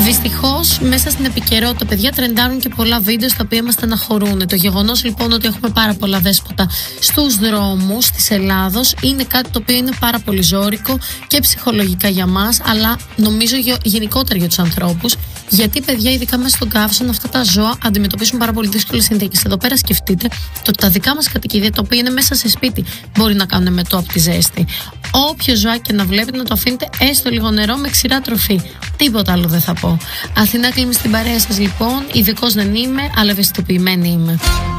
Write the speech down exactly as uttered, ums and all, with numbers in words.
Δυστυχώς, μέσα στην επικαιρότητα, παιδιά, τρεντάρουν και πολλά βίντεο στα οποία μας στεναχωρούν. Το γεγονός λοιπόν ότι έχουμε πάρα πολλά δέσποτα στους δρόμους της Ελλάδος είναι κάτι το οποίο είναι πάρα πολύ ζώρικο και ψυχολογικά για μας, αλλά νομίζω γενικότερα για τους ανθρώπους. Γιατί, παιδιά, ειδικά μέσα στον καύσωνα, αυτά τα ζώα αντιμετωπίσουν πάρα πολύ δύσκολες συνθήκες. Εδώ πέρα σκεφτείτε το ότι τα δικά μας κατοικίδια, τα οποία είναι μέσα σε σπίτι, μπορεί να κάνουν μετό από τη ζέστη. Όποιο ζωάκι και να βλέπετε, να το αφήνετε έστω λίγο νερό με ξηρά τροφή. Τίποτα άλλο δεν θα πω. Αθηνά Κλίμη στην παρέα σας, λοιπόν. Ειδικός δεν είμαι, αλλά ευαισθητοποιημένη είμαι.